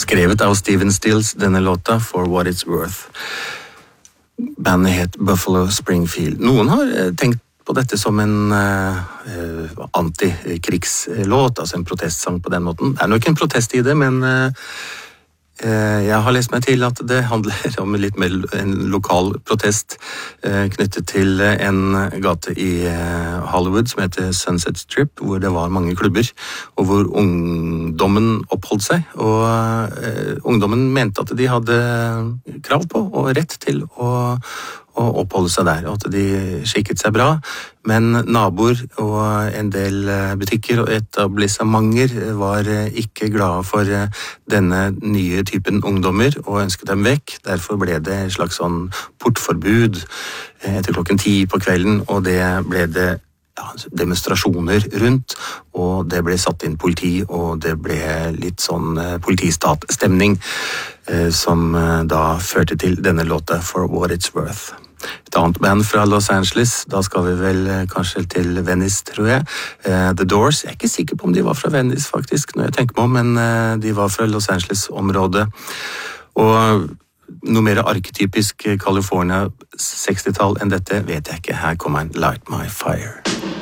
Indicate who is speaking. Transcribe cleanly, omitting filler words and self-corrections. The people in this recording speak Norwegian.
Speaker 1: skrevet av Steven Stills, denne låta, For What It's Worth. Bandet het Buffalo Springfield. Noen har tenkt på dette som en antikrigslåt, altså en protestsang på den måten. Det nok en protest i det, men jeg har lest meg til at det handler om litt mer en lokal protest knyttet til en gate i Hollywood som heter Sunset Strip, hvor det var mange klubber, og hvor ungdommen oppholdt seg. Og ungdommen mente at de hadde krav på og rett til å oppholde seg der, og at de skikket seg bra. Men naboer og en del butikker og etablissementer var ikke glade for denne nye typen ungdommer og ønsket dem vekk. Derfor ble det et slags sånn portforbud etter 10:00 på kvelden, og det ble det demonstrasjoner rundt, og det ble satt inn politi, og det ble litt sånn politistatstemning som da førte til denne låta For What It's Worth. Et annet band fra Los Angeles, da skal vi vel kanskje til Venice, tror jeg. The Doors, jeg ikke sikker på om de var fra Venice faktisk, når jeg tenker meg om, men de var fra Los Angeles-området. Og noe mer arketypisk California 60-tall enn dette vet jeg ikke. Her kommer en Light My Fire.